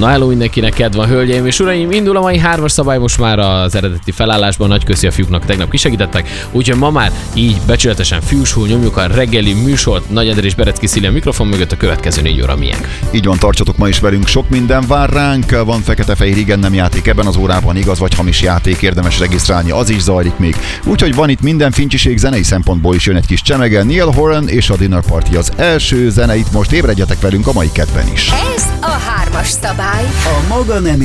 Na hello mindenkinek, kedve hölgyeim és uraim, indul a mai 3-as szabály most már az eredeti felállásban, nagy köszi a fiúknak, tegnap kisegítettek, úgyhogy ma már így becsületesen fiúsul nyomjuk a reggeli műsort, Nagy Endre és Berecki Szili a mikrofon mögött, a következő 4 óra miénk. Így van, tartsatok ma is velünk, sok minden vár ránk, van fekete-fehér igen nem játék ebben az órában, igaz vagy hamis játék, érdemes regisztrálni, az is zajlik még. Úgyhogy van itt minden fincsiség, zenei szempontból is jön egy kis csemege, Neil Horan és a Dinner Party az első zeneit, most ébredjetek velünk a mai kedben is. Ez a 3-as szabály. A maga nem